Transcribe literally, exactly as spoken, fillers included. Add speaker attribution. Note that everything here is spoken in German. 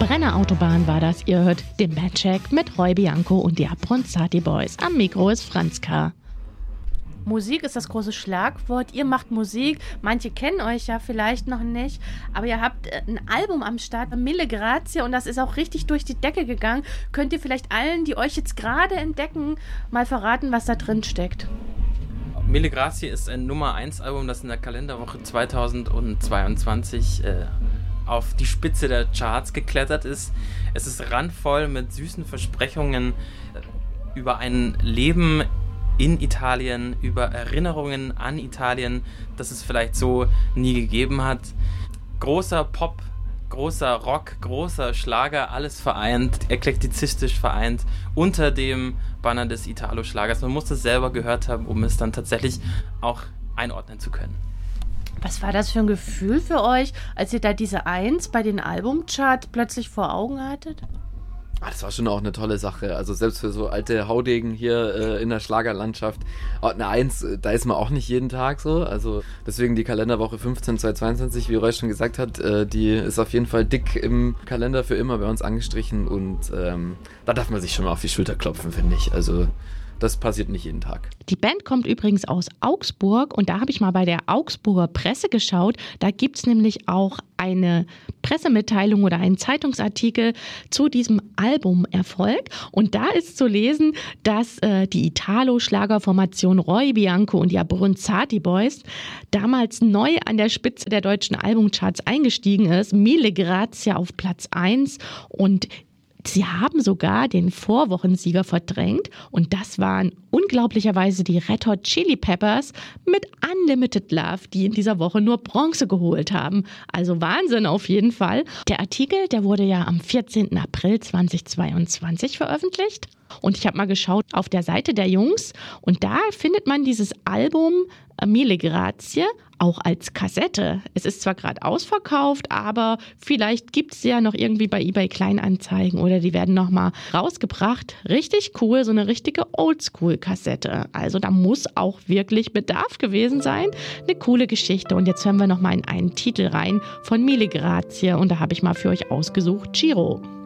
Speaker 1: Brennerautobahn war das. Ihr hört den Bandcheck mit Roy Bianco und die Abronzati Boys. Am Mikro ist Franz K.
Speaker 2: Musik ist das große Schlagwort. Ihr macht Musik. Manche kennen euch ja vielleicht noch nicht. Aber ihr habt ein Album am Start, Mille Grazie. Und das ist auch richtig durch die Decke gegangen. Könnt ihr vielleicht allen, die euch jetzt gerade entdecken, mal verraten, was da drin steckt?
Speaker 3: Mille Grazie ist ein Nummer eins Album, das in der Kalenderwoche zweitausendzweiundzwanzig äh, auf die Spitze der Charts geklettert ist. Es ist randvoll mit süßen Versprechungen über ein Leben in Italien, über Erinnerungen an Italien, das es vielleicht so nie gegeben hat. Großer Pop, großer Rock, großer Schlager, alles vereint, eklektizistisch vereint, unter dem Banner des Italo-Schlagers. Man muss das selber gehört haben, um es dann tatsächlich auch einordnen zu können.
Speaker 2: Was war das für ein Gefühl für euch, als ihr da diese Eins bei den Albumcharts plötzlich vor Augen hattet?
Speaker 4: Ah, das war schon auch eine tolle Sache. Also selbst für so alte Haudegen hier äh, in der Schlagerlandschaft. Eine Eins, da ist man auch nicht jeden Tag so. Also deswegen die Kalenderwoche fünfzehn zweitausendzweiundzwanzig, wie Roy schon gesagt hat, äh, die ist auf jeden Fall dick im Kalender für immer bei uns angestrichen. Und ähm, da darf man sich schon mal auf die Schulter klopfen, finde ich. Also das passiert nicht jeden Tag.
Speaker 1: Die Band kommt übrigens aus Augsburg und da habe ich mal bei der Augsburger Presse geschaut. Da gibt es nämlich auch eine Pressemitteilung oder einen Zeitungsartikel zu diesem Albumerfolg. Und da ist zu lesen, dass äh, die Italo-Schlagerformation Roy Bianco und die Abronzati Boys damals neu an der Spitze der deutschen Albumcharts eingestiegen ist. Mille Grazie auf Platz eins und sie haben sogar den Vorwochensieger verdrängt und das waren unglaublicherweise die Red Hot Chili Peppers mit Unlimited Love, die in dieser Woche nur Bronze geholt haben. Also Wahnsinn auf jeden Fall. Der Artikel, der wurde ja am vierzehnten April zweitausendzweiundzwanzig veröffentlicht und ich habe mal geschaut auf der Seite der Jungs und da findet man dieses Album Mille Grazie auch als Kassette. Es ist zwar gerade ausverkauft, aber vielleicht gibt es ja noch irgendwie bei eBay Kleinanzeigen oder die werden nochmal rausgebracht. Richtig cool, so eine richtige Oldschool-Kassette. Also da muss auch wirklich Bedarf gewesen sein. Eine coole Geschichte. Und jetzt hören wir nochmal in einen Titel rein von Mille Grazie und da habe ich mal für euch ausgesucht Giro.